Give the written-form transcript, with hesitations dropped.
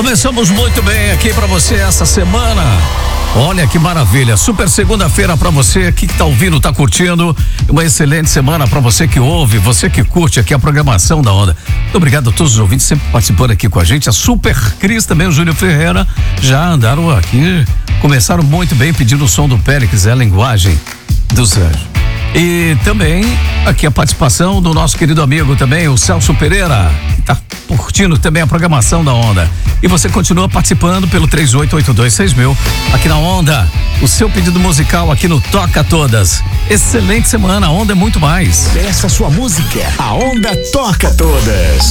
Começamos muito bem aqui pra você essa semana. Olha que maravilha, super segunda-feira pra você que tá ouvindo, tá curtindo. Uma excelente semana pra você que ouve, você que curte aqui a programação da Onda. Muito obrigado a todos os ouvintes sempre participando aqui com a gente. A Super Cris também, o Júnior Ferreira, já andaram aqui, começaram muito bem pedindo o som do Périx, a linguagem dos anjos. E também aqui a participação do nosso querido amigo também, o Celso Pereira, que tá curtindo também a programação da Onda. E você continua participando pelo 38826000 aqui na Onda. O seu pedido musical aqui no Toca Todas. Excelente semana, a Onda é muito mais. Peça sua música, a Onda toca todas.